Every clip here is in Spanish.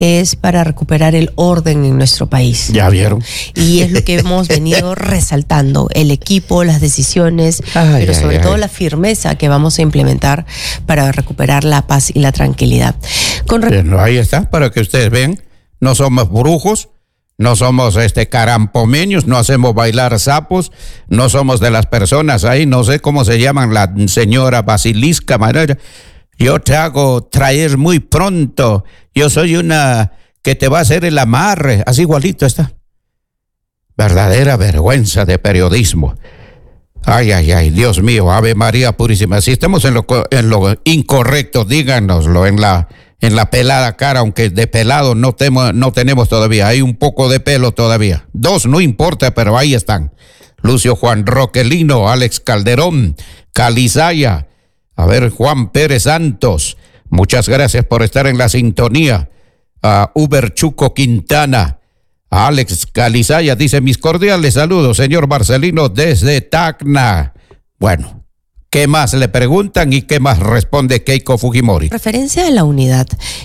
es para recuperar el orden en nuestro país. Ya vieron. Y es lo que hemos venido resaltando, el equipo, las decisiones, pero sobre todo la firmeza que vamos a implementar para recuperar la paz y la tranquilidad. Bueno, ahí está, para que ustedes vean, no somos brujos, no somos carampomeños, no hacemos bailar sapos, no somos de las personas ahí, no sé cómo se llaman, la señora Basilisca Manera. Yo te hago traer muy pronto. Yo soy una que te va a hacer el amarre. Así igualito está. Verdadera vergüenza de periodismo. Ay, ay, ay, Dios mío, Ave María Purísima. Si estamos en lo incorrecto, díganoslo en la pelada cara, aunque de pelado no tenemos todavía. Hay un poco de pelo todavía. 2, no importa, pero ahí están. Lucio Juan Roquelino, Alex Calderón, Calizaya. A ver, Juan Pérez Santos, muchas gracias por estar en la sintonía. A Uber Chuco Quintana, a Alex Calizaya dice: mis cordiales saludos, señor Marcelino, desde Tacna. Bueno, ¿qué más le preguntan y qué más responde Keiko Fujimori? Referencia a la unidad.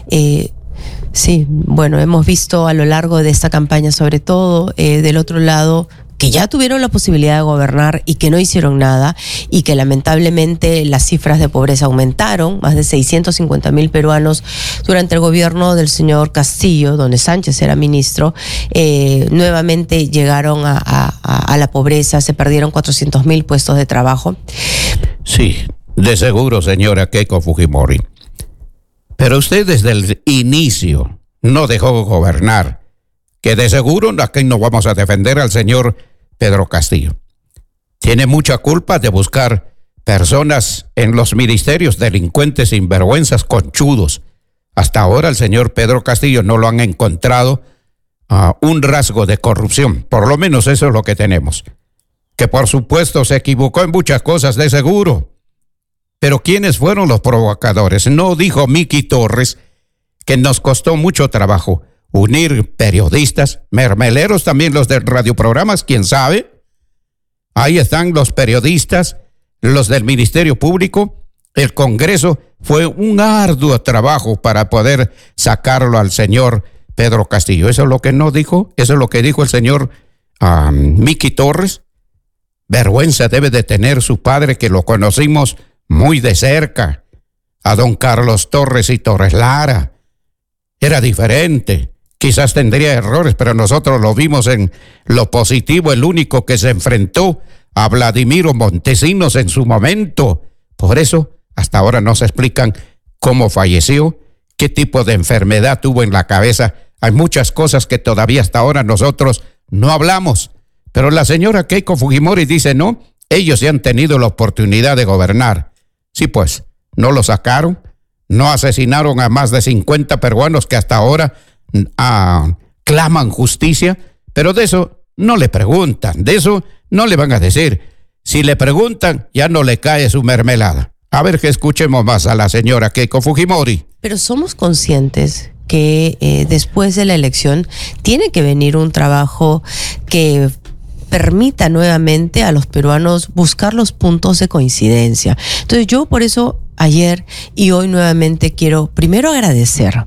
Sí, bueno, hemos visto a lo largo de esta campaña, sobre todo del otro lado, que ya tuvieron la posibilidad de gobernar y que no hicieron nada, y que lamentablemente las cifras de pobreza aumentaron, más de 650,000 peruanos durante el gobierno del señor Castillo, donde Sánchez era ministro, nuevamente llegaron a la pobreza, se perdieron 400,000 puestos de trabajo. Sí, de seguro, señora Keiko Fujimori. Pero usted desde el inicio no dejó gobernar, que de seguro aquí no vamos a defender al señor Pedro Castillo. Tiene mucha culpa de buscar personas en los ministerios, delincuentes, sinvergüenzas, conchudos. Hasta ahora el señor Pedro Castillo no lo han encontrado un rasgo de corrupción. Por lo menos eso es lo que tenemos. Que por supuesto se equivocó en muchas cosas, de seguro. Pero ¿quiénes fueron los provocadores? No dijo Miki Torres, que nos costó mucho trabajo unir periodistas, mermeleros también los de radioprogramas, quién sabe. Ahí están los periodistas, los del Ministerio Público. El Congreso fue un arduo trabajo para poder sacarlo al señor Pedro Castillo. Eso es lo que no dijo, eso es lo que dijo el señor Miki Torres. Vergüenza debe de tener su padre, que lo conocimos muy de cerca, a don Carlos Torres y Torres Lara. Era diferente. Quizás tendría errores, pero nosotros lo vimos en lo positivo, el único que se enfrentó a Vladimiro Montesinos en su momento. Por eso, hasta ahora no se explican cómo falleció, qué tipo de enfermedad tuvo en la cabeza. Hay muchas cosas que todavía hasta ahora nosotros no hablamos. Pero la señora Keiko Fujimori dice: no, ellos ya han tenido la oportunidad de gobernar. Sí, pues, no lo sacaron, no asesinaron a más de 50 peruanos que hasta ahora claman justicia, pero de eso no le preguntan, de eso no le van a decir. Si le preguntan, ya no le cae su mermelada. A ver, que escuchemos más a la señora Keiko Fujimori. Pero somos conscientes que después de la elección tiene que venir un trabajo que permita nuevamente a los peruanos buscar los puntos de coincidencia. Entonces yo por eso ayer y hoy nuevamente quiero primero agradecer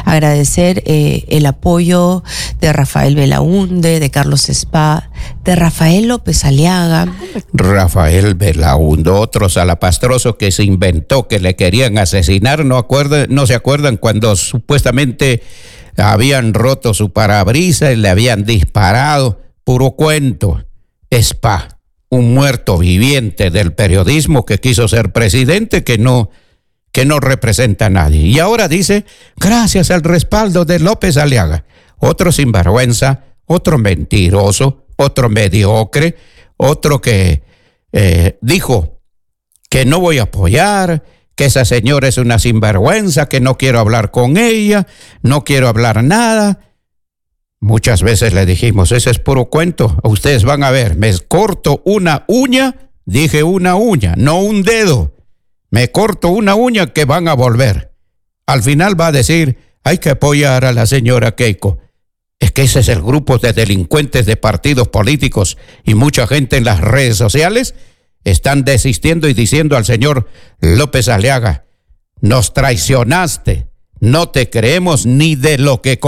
el apoyo de Rafael Belaúnde, de Carlos Spa, de Rafael López Aliaga. Rafael Belaúnde, otro salapastroso que se inventó que le querían asesinar. ¿No se acuerdan cuando supuestamente habían roto su parabrisas y le habían disparado? Puro cuento. Spa, un muerto viviente del periodismo que quiso ser presidente, que no representa a nadie. Y ahora dice, gracias al respaldo de López Aliaga. Otro sinvergüenza, otro mentiroso, otro mediocre, otro que dijo que no voy a apoyar, que esa señora es una sinvergüenza, que no quiero hablar con ella, no quiero hablar nada. Muchas veces le dijimos, ese es puro cuento. Ustedes van a ver, me corto una uña, dije una uña, no un dedo. Me corto una uña que van a volver. Al final va a decir, hay que apoyar a la señora Keiko. Es que ese es el grupo de delincuentes de partidos políticos y mucha gente en las redes sociales están desistiendo y diciendo al señor López Aliaga, nos traicionaste, No te creemos ni de lo que